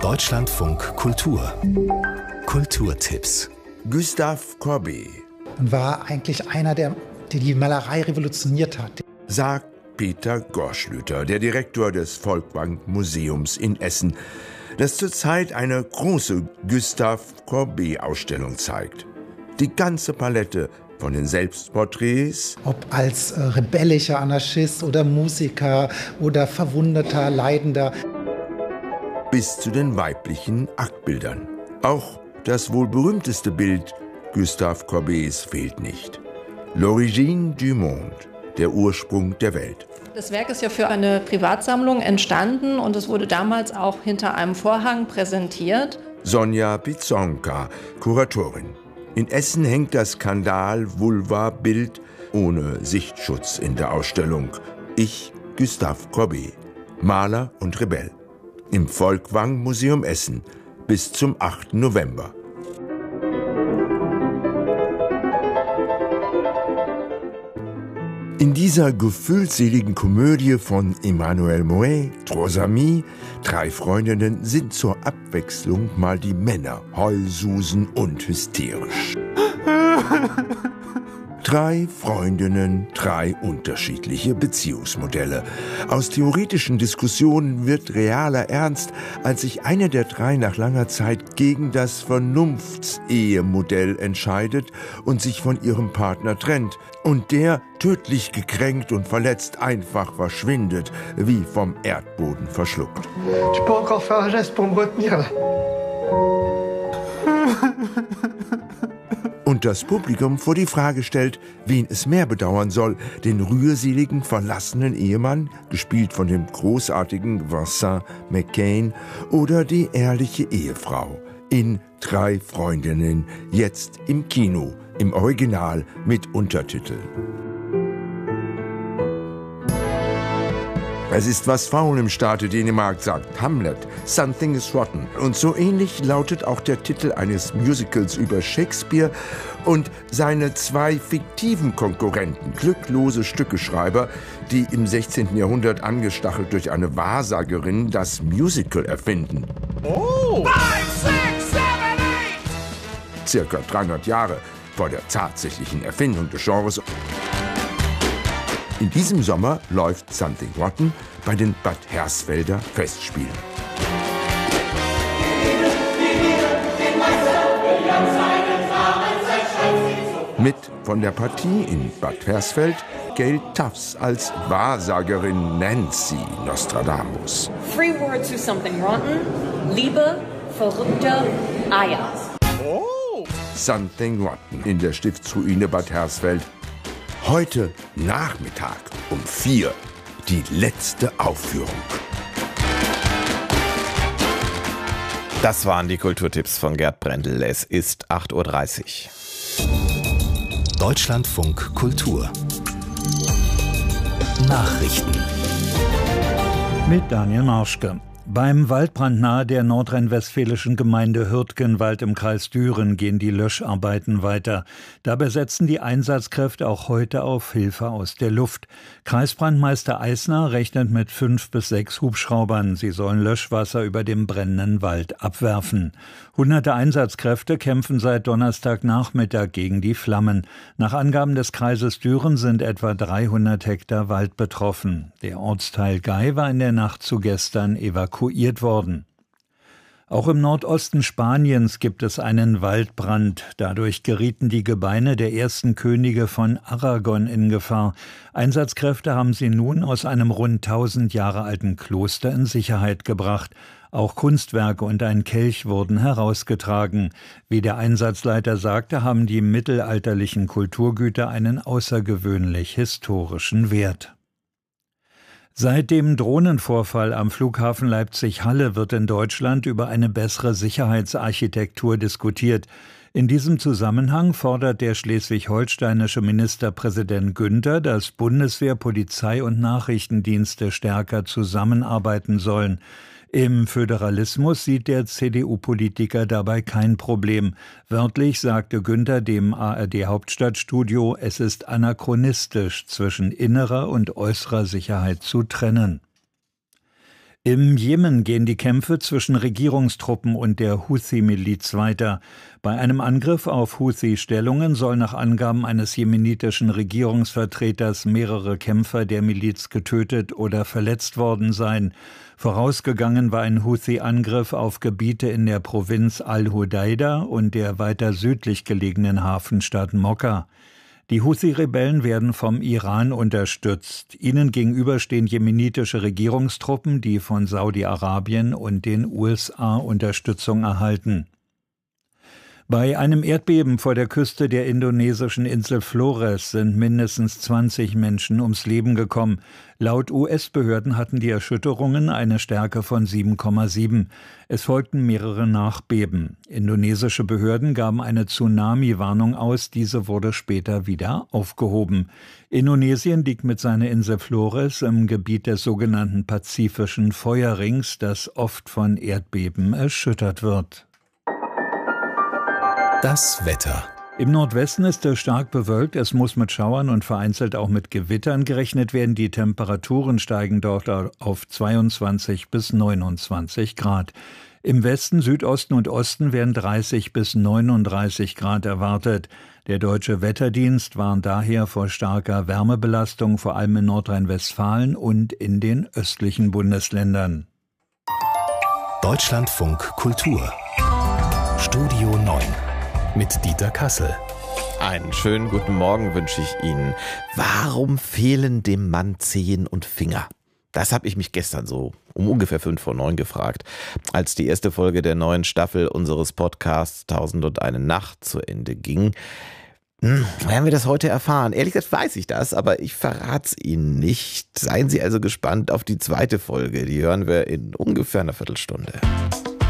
Deutschlandfunk Kultur. Kulturtipps. Gustave Courbet und war eigentlich einer, der die Malerei revolutioniert hat. Sagt Peter Gorschlüter, der Direktor des Folkwang Museums in Essen, das zurzeit eine große Gustave Courbet-Ausstellung zeigt. Die ganze Palette von den Selbstporträts, ob als rebellischer Anarchist oder Musiker oder verwundeter, leidender, bis zu den weiblichen Aktbildern. Auch das wohl berühmteste Bild Gustave Courbets fehlt nicht. L'origine du monde, der Ursprung der Welt. Das Werk ist ja für eine Privatsammlung entstanden und es wurde damals auch hinter einem Vorhang präsentiert. Sonja Pizonka, Kuratorin. In Essen hängt das Skandal-Vulva-Bild ohne Sichtschutz in der Ausstellung. Ich, Gustave Courbet, Maler und Rebell. Im Folkwang Museum Essen bis zum 8. November. In dieser gefühlsseligen Komödie von Emmanuel Mouet, Trois Amis, 3 Freundinnen, sind zur Abwechslung mal die Männer heulsusen und hysterisch. 3 Freundinnen, 3 unterschiedliche Beziehungsmodelle. Aus theoretischen Diskussionen wird realer Ernst, als sich eine der 3 nach langer Zeit gegen das Vernunftsehe-Modell entscheidet und sich von ihrem Partner trennt. Und der, tödlich gekränkt und verletzt, einfach verschwindet, wie vom Erdboden verschluckt. Tu peux encore faire un geste pour me retenir, là. Und das Publikum vor die Frage stellt, wen es mehr bedauern soll, den rührseligen, verlassenen Ehemann, gespielt von dem großartigen Vincent McCain, oder die ehrliche Ehefrau in 3 Freundinnen, jetzt im Kino, im Original mit Untertiteln. Es ist was faul im Staate Dänemark, sagt Hamlet. Something is rotten. Und so ähnlich lautet auch der Titel eines Musicals über Shakespeare und seine 2 fiktiven Konkurrenten, glücklose Stückeschreiber, die im 16. Jahrhundert angestachelt durch eine Wahrsagerin das Musical erfinden. Oh! 5, 6, 7, 8! Circa 300 Jahre vor der tatsächlichen Erfindung des Genres. In diesem Sommer läuft Something Rotten bei den Bad Hersfelder Festspielen. Mit von der Partie in Bad Hersfeld Gail Tufts als Wahrsagerin Nancy Nostradamus. 3 words to Something Rotten: Liebe, verrückter, Eier. Oh! Something Rotten in der Stiftsruine Bad Hersfeld. Heute Nachmittag um 4 die letzte Aufführung. Das waren die Kulturtipps von Gerd Brendel. Es ist 8:30 Uhr. Deutschlandfunk Kultur. Nachrichten. Mit Daniel Marschke. Beim Waldbrand nahe der nordrhein-westfälischen Gemeinde Hürtgenwald im Kreis Düren gehen die Löscharbeiten weiter. Dabei setzen die Einsatzkräfte auch heute auf Hilfe aus der Luft. Kreisbrandmeister Eisner rechnet mit 5 bis 6 Hubschraubern. Sie sollen Löschwasser über dem brennenden Wald abwerfen. Hunderte Einsatzkräfte kämpfen seit Donnerstagnachmittag gegen die Flammen. Nach Angaben des Kreises Düren sind etwa 300 Hektar Wald betroffen. Der Ortsteil Gei war in der Nacht zu gestern evakuiert worden. Auch im Nordosten Spaniens gibt es einen Waldbrand. Dadurch gerieten die Gebeine der ersten Könige von Aragon in Gefahr. Einsatzkräfte haben sie nun aus einem rund 1000 Jahre alten Kloster in Sicherheit gebracht. Auch Kunstwerke und ein Kelch wurden herausgetragen. Wie der Einsatzleiter sagte, haben die mittelalterlichen Kulturgüter einen außergewöhnlich historischen Wert. Seit dem Drohnenvorfall am Flughafen Leipzig-Halle wird in Deutschland über eine bessere Sicherheitsarchitektur diskutiert. In diesem Zusammenhang fordert der schleswig-holsteinische Ministerpräsident Günther, dass Bundeswehr, Polizei und Nachrichtendienste stärker zusammenarbeiten sollen. Im Föderalismus sieht der CDU-Politiker dabei kein Problem. Wörtlich sagte Günther dem ARD-Hauptstadtstudio, es ist anachronistisch, zwischen innerer und äußerer Sicherheit zu trennen. Im Jemen gehen die Kämpfe zwischen Regierungstruppen und der Houthi-Miliz weiter. Bei einem Angriff auf Houthi-Stellungen soll nach Angaben eines jemenitischen Regierungsvertreters mehrere Kämpfer der Miliz getötet oder verletzt worden sein. Vorausgegangen war ein Houthi-Angriff auf Gebiete in der Provinz Al-Hudaida und der weiter südlich gelegenen Hafenstadt Mokka. Die Houthi-Rebellen werden vom Iran unterstützt. Ihnen gegenüber stehen jemenitische Regierungstruppen, die von Saudi-Arabien und den USA Unterstützung erhalten. Bei einem Erdbeben vor der Küste der indonesischen Insel Flores sind mindestens 20 Menschen ums Leben gekommen. Laut US-Behörden hatten die Erschütterungen eine Stärke von 7,7. Es folgten mehrere Nachbeben. Indonesische Behörden gaben eine Tsunami-Warnung aus, diese wurde später wieder aufgehoben. Indonesien liegt mit seiner Insel Flores im Gebiet des sogenannten Pazifischen Feuerrings, das oft von Erdbeben erschüttert wird. Das Wetter. Im Nordwesten ist es stark bewölkt, es muss mit Schauern und vereinzelt auch mit Gewittern gerechnet werden. Die Temperaturen steigen dort auf 22 bis 29 Grad. Im Westen, Südosten und Osten werden 30 bis 39 Grad erwartet. Der Deutsche Wetterdienst warnt daher vor starker Wärmebelastung, vor allem in Nordrhein-Westfalen und in den östlichen Bundesländern. Deutschlandfunk Kultur. Studio 9. Mit Dieter Kassel. Einen schönen guten Morgen wünsche ich Ihnen. Warum fehlen dem Mann Zehen und Finger? Das habe ich mich gestern so um ungefähr 8:55 gefragt, als die erste Folge der neuen Staffel unseres Podcasts 1001 Nacht zu Ende ging. Werden wir das heute erfahren? Ehrlich gesagt weiß ich das, aber ich verrate es Ihnen nicht. Seien Sie also gespannt auf die zweite Folge. Die hören wir in ungefähr einer Viertelstunde.